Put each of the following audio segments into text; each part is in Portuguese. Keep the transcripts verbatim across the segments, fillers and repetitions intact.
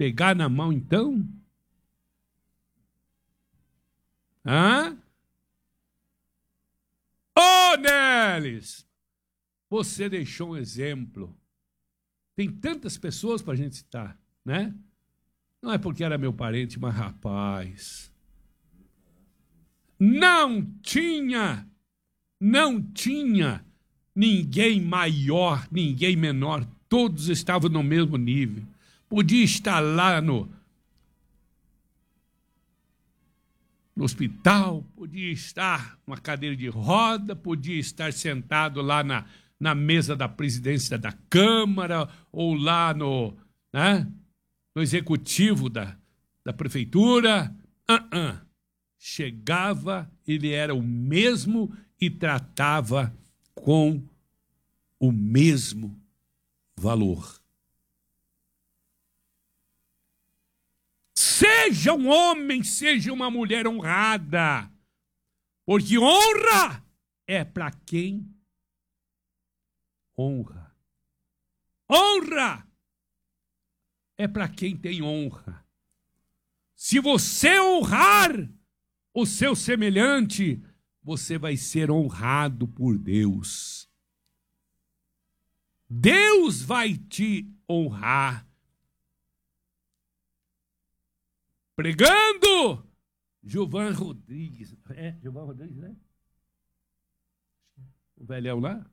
pegar na mão então? Hã? Ô, Nelis! Você deixou um exemplo. Tem tantas pessoas para a gente citar, né? Não é porque era meu parente, mas rapaz... Não tinha, não tinha ninguém maior, ninguém menor. Todos estavam no mesmo nível. Podia estar lá no, no hospital, podia estar numa cadeira de roda, podia estar sentado lá na, na mesa da presidência da Câmara ou lá no, né, no executivo da, da prefeitura. Uh-uh. Chegava, ele era o mesmo e tratava com o mesmo valor. Seja um homem, seja uma mulher honrada, porque honra é para quem honra. Honra é para quem tem honra. Se você honrar o seu semelhante, você vai ser honrado por Deus. Deus vai te honrar. Pregando, Gilvan Rodrigues. É, Gilvan Rodrigues, né? O velhão lá.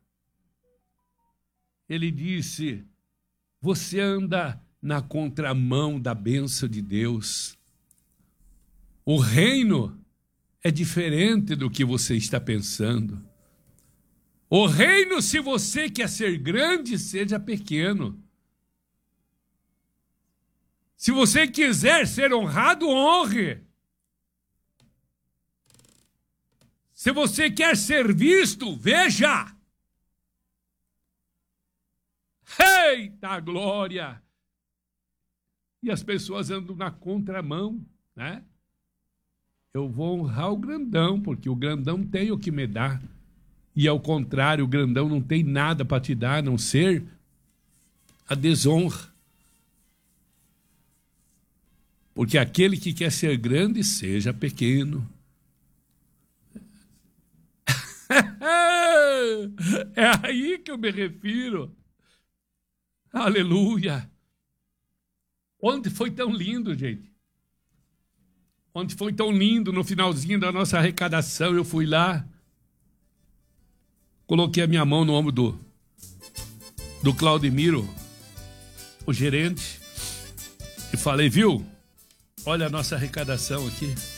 Ele disse, você anda na contramão da bênção de Deus. O reino é diferente do que você está pensando. O reino, se você quer ser grande, seja pequeno. Se você quiser ser honrado, honre. Se você quer ser visto, veja. Eita glória! E as pessoas andam na contramão, né? Eu vou honrar o grandão, porque o grandão tem o que me dar. E ao contrário, o grandão não tem nada para te dar, a não ser a desonra. Porque aquele que quer ser grande, seja pequeno. É aí que eu me refiro. Aleluia. Ontem foi tão lindo, gente. Ontem foi tão lindo, no finalzinho da nossa arrecadação, eu fui lá, coloquei a minha mão no ombro do, do Claudemiro, o gerente, e falei, viu, olha a nossa arrecadação aqui.